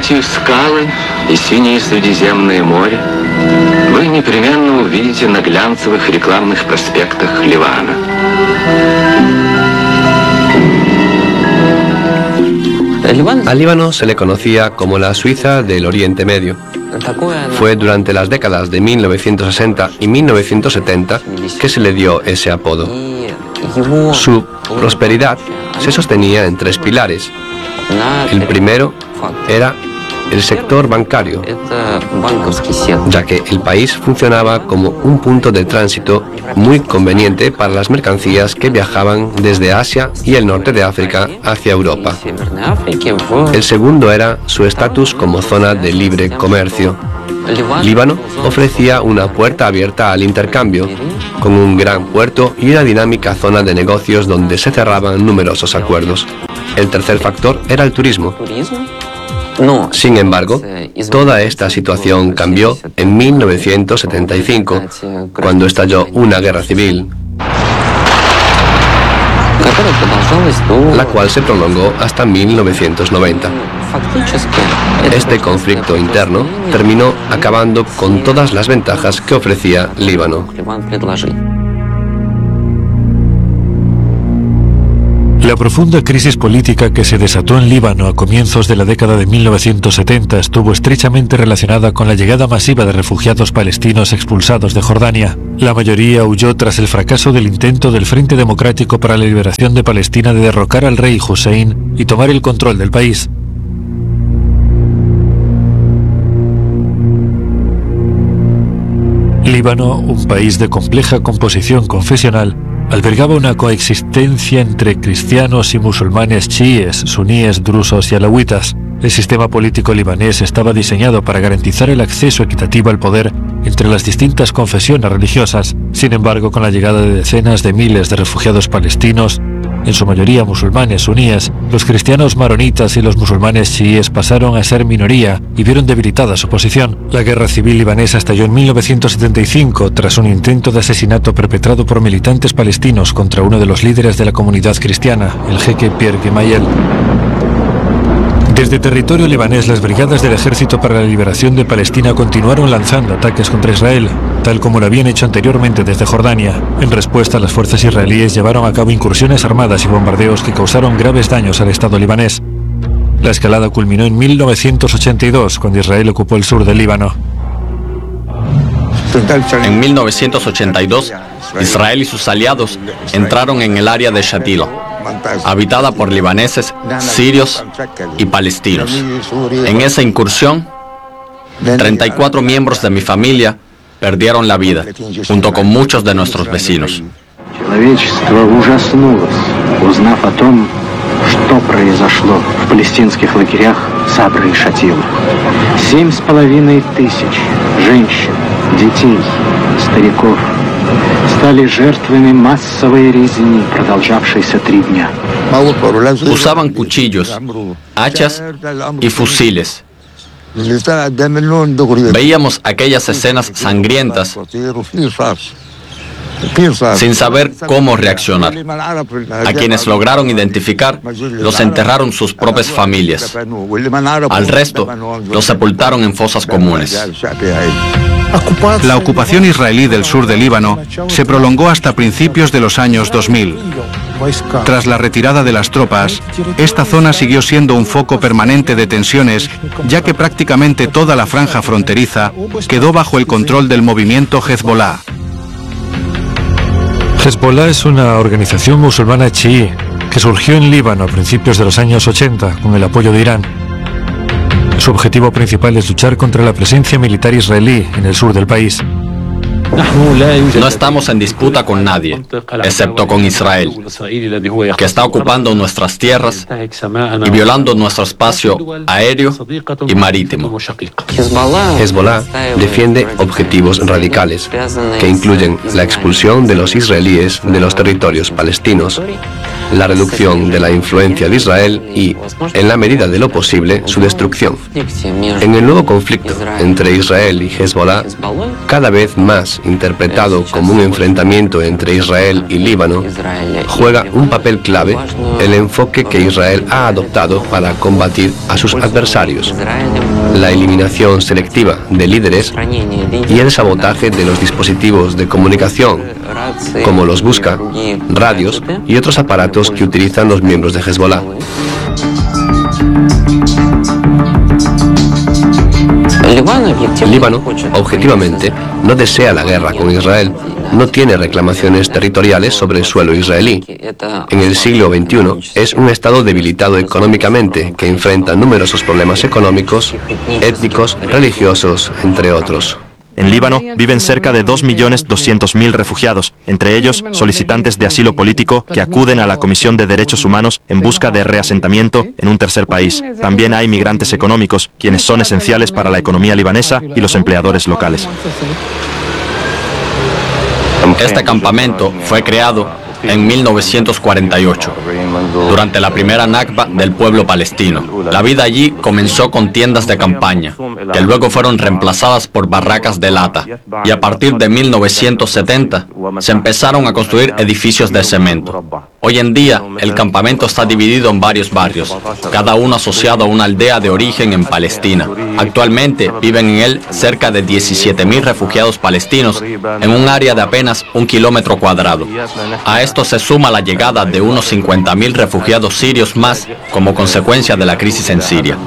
эти скалы и синее Средиземное море вы непременно увидите на глянцевых рекламных проспектах Ливана. Al Líbano se le conocía como la Suiza del Oriente Medio. Fue durante las décadas de 1960 y 1970 que se le dio ese apodo. Su prosperidad se sostenía en tres pilares. El primero era el sector bancario, ya que el país funcionaba como un punto de tránsito muy conveniente para las mercancías que viajaban desde Asia y el norte de África hacia Europa. El segundo era su estatus como zona de libre comercio. Líbano ofrecía una puerta abierta al intercambio, con un gran puerto y una dinámica zona de negocios donde se cerraban numerosos acuerdos. El tercer factor era el turismo. Sin embargo, toda esta situación cambió en 1975, cuando estalló una guerra civil, la cual se prolongó hasta 1990. Este conflicto interno terminó acabando con todas las ventajas que ofrecía Líbano. La profunda crisis política que se desató en Líbano a comienzos de la década de 1970 estuvo estrechamente relacionada con la llegada masiva de refugiados palestinos expulsados de Jordania. La mayoría huyó tras el fracaso del intento del Frente Democrático para la Liberación de Palestina de derrocar al rey Hussein y tomar el control del país. Líbano, un país de compleja composición confesional, albergaba una coexistencia entre cristianos y musulmanes chiíes, suníes, drusos y alawitas. El sistema político libanés estaba diseñado para garantizar el acceso equitativo al poder entre las distintas confesiones religiosas. Sin embargo, con la llegada de decenas de miles de refugiados palestinos, en su mayoría musulmanes suníes, los cristianos maronitas y los musulmanes chiíes pasaron a ser minoría y vieron debilitada su posición. La guerra civil libanesa estalló en 1975 tras un intento de asesinato perpetrado por militantes palestinos contra uno de los líderes de la comunidad cristiana, el jeque Pierre Gemayel. Desde territorio libanés, las brigadas del Ejército para la Liberación de Palestina continuaron lanzando ataques contra Israel, tal como lo habían hecho anteriormente desde Jordania. En respuesta, las fuerzas israelíes llevaron a cabo incursiones armadas y bombardeos que causaron graves daños al Estado libanés. La escalada culminó en 1982, cuando Israel ocupó el sur del Líbano. En 1982, Israel y sus aliados entraron en el área de Shatila, habitada por libaneses, sirios y palestinos. En esa incursión, 34 miembros de mi familia perdieron la vida, junto con muchos de nuestros vecinos. Что произошло в палестинских лагерях Сабра и Шатила. 7,5 тысяч женщин, детей, стариков стали жертвами массовой резни, продолжавшейся 3 дня. Usaban cuchillos, hachas y fusiles. Veíamos aquellas escenas sangrientas sin saber cómo reaccionar. A quienes lograron identificar, los enterraron sus propias familias. Al resto, los sepultaron en fosas comunes. La ocupación israelí del sur del Líbano se prolongó hasta principios de los años 2000. Tras la retirada de las tropas, esta zona siguió siendo un foco permanente de tensiones, ya que prácticamente toda la franja fronteriza quedó bajo el control del movimiento Hezbollah. Hezbollah es una organización musulmana chií que surgió en Líbano a principios de los años 80 con el apoyo de Irán. Su objetivo principal es luchar contra la presencia militar israelí en el sur del país. No estamos en disputa con nadie, excepto con Israel, que está ocupando nuestras tierras y violando nuestro espacio aéreo y marítimo. Hezbollah defiende objetivos radicales, que incluyen la expulsión de los israelíes de los territorios palestinos, la reducción de la influencia de Israel y, en la medida de lo posible, su destrucción. En el nuevo conflicto entre Israel y Hezbollah, cada vez más interpretado como un enfrentamiento entre Israel y Líbano, juega un papel clave el enfoque que Israel ha adoptado para combatir a sus adversarios, la eliminación selectiva de líderes y el sabotaje de los dispositivos de comunicación, como los busca, radios y otros aparatos que utilizan los miembros de Hezbollah. Líbano, objetivamente, no desea la guerra con Israel, no tiene reclamaciones territoriales sobre el suelo israelí. En el siglo XXI es un estado debilitado económicamente que enfrenta numerosos problemas económicos, étnicos, religiosos, entre otros. En Líbano viven cerca de 2.200.000 refugiados, entre ellos solicitantes de asilo político que acuden a la Comisión de Derechos Humanos en busca de reasentamiento en un tercer país. También hay migrantes económicos, quienes son esenciales para la economía libanesa y los empleadores locales. Este campamento fue creado en 1948, durante la primera Nakba del pueblo palestino. La vida allí comenzó con tiendas de campaña, que luego fueron reemplazadas por barracas de lata, y a partir de 1970 se empezaron a construir edificios de cemento. Hoy en día, el campamento está dividido en varios barrios, cada uno asociado a una aldea de origen en Palestina. Actualmente viven en él cerca de 17.000 refugiados palestinos en un área de apenas 1 kilómetro cuadrado. A esto se suma la llegada de unos 50.000 refugiados sirios más como consecuencia de la crisis en Siria.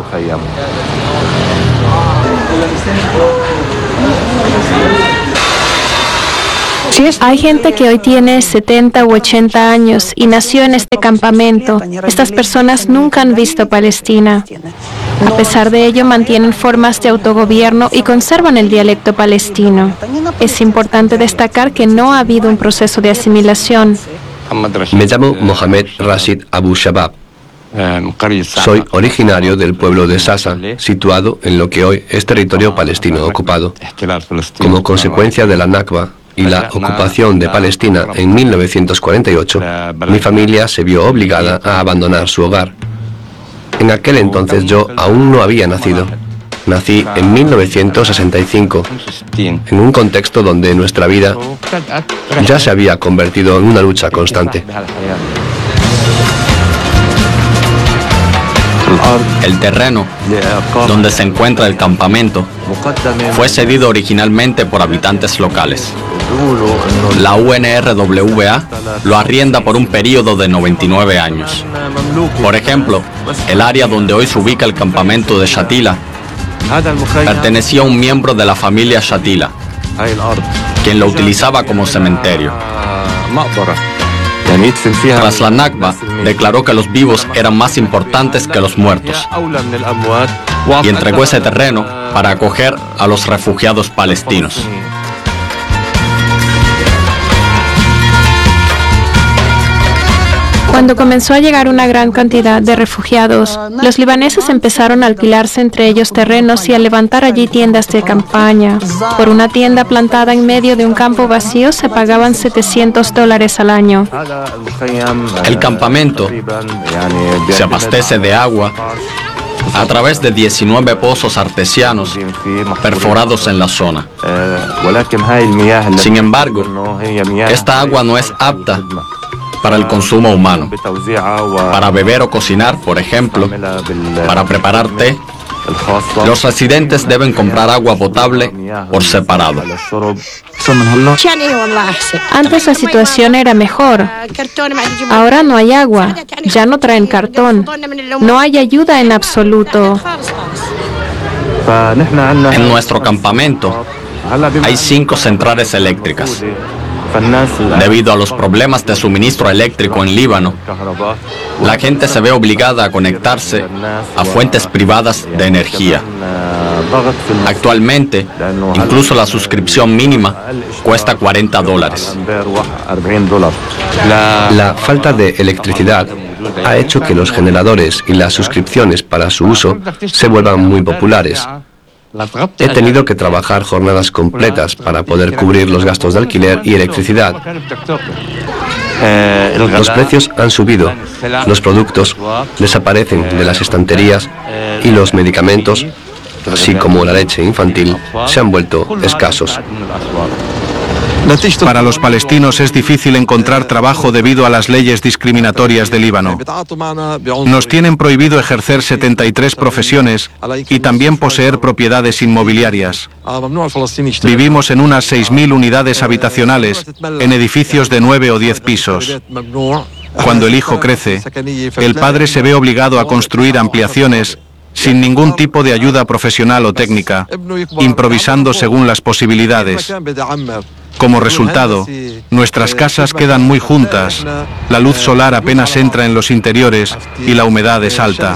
Hay gente que hoy tiene 70 u 80 años y nació en este campamento. Estas personas nunca han visto Palestina. A pesar de ello, mantienen formas de autogobierno y conservan el dialecto palestino. Es importante destacar que no ha habido un proceso de asimilación. Me llamo Mohamed Rashid Abu Shabab. Soy originario del pueblo de Sasa, situado en lo que hoy es territorio palestino ocupado. Como consecuencia de la Nakba y la ocupación de Palestina en 1948, mi familia se vio obligada a abandonar su hogar. En aquel entonces yo aún no había nacido. Nací en 1965, en un contexto donde nuestra vida ya se había convertido en una lucha constante. El terreno donde se encuentra el campamento fue cedido originalmente por habitantes locales. La UNRWA lo arrienda por un periodo de 99 años. Por ejemplo, el área donde hoy se ubica el campamento de Shatila pertenecía a un miembro de la familia Shatila, quien lo utilizaba como cementerio. Tras la Nakba, declaró que los vivos eran más importantes que los muertos y entregó ese terreno para acoger a los refugiados palestinos. Cuando comenzó a llegar una gran cantidad de refugiados, los libaneses empezaron a alquilarse entre ellos terrenos y a levantar allí tiendas de campaña. Por una tienda plantada en medio de un campo vacío se pagaban $700 al año. El campamento se abastece de agua a través de 19 pozos artesianos perforados en la zona. Sin embargo, esta agua no es apta para el consumo humano, para beber o cocinar, por ejemplo, para preparar té. Los residentes deben comprar agua potable por separado. Antes la situación era mejor. Ahora no hay agua, ya no traen cartón, no hay ayuda en absoluto. En nuestro campamento hay 5 centrales eléctricas. Debido a los problemas de suministro eléctrico en Líbano, la gente se ve obligada a conectarse a fuentes privadas de energía. Actualmente, incluso la suscripción mínima cuesta $40. La falta de electricidad ha hecho que los generadores y las suscripciones para su uso se vuelvan muy populares. He tenido que trabajar jornadas completas para poder cubrir los gastos de alquiler y electricidad. Los precios han subido, los productos desaparecen de las estanterías y los medicamentos, así como la leche infantil, se han vuelto escasos. Para los palestinos es difícil encontrar trabajo debido a las leyes discriminatorias de Líbano. Nos tienen prohibido ejercer 73 profesiones y también poseer propiedades inmobiliarias. Vivimos en unas 6.000 unidades habitacionales, en edificios de 9 o 10 pisos. Cuando el hijo crece, el padre se ve obligado a construir ampliaciones sin ningún tipo de ayuda profesional o técnica, improvisando según las posibilidades. Como resultado, nuestras casas quedan muy juntas, la luz solar apenas entra en los interiores y la humedad es alta.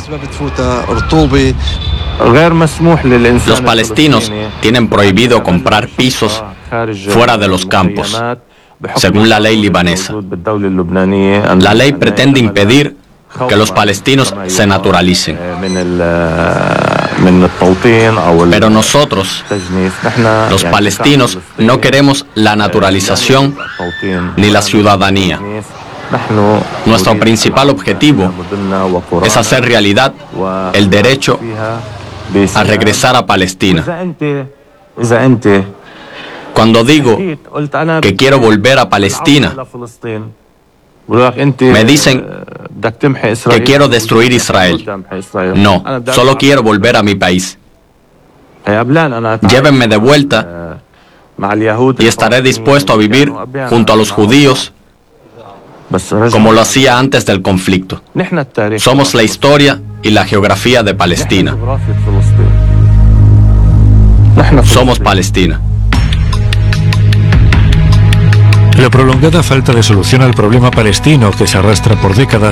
Los palestinos tienen prohibido comprar pisos fuera de los campos, según la ley libanesa. La ley pretende impedir que los palestinos se naturalicen. Pero nosotros, los palestinos, no queremos la naturalización ni la ciudadanía. Nuestro principal objetivo es hacer realidad el derecho a regresar a Palestina. Cuando digo que quiero volver a Palestina, me dicen que quiero destruir Israel. No, solo quiero volver a mi país. Llévenme de vuelta y estaré dispuesto a vivir junto a los judíos como lo hacía antes del conflicto. Somos la historia y la geografía de Palestina. Somos Palestina. La prolongada falta de solución al problema palestino que se arrastra por décadas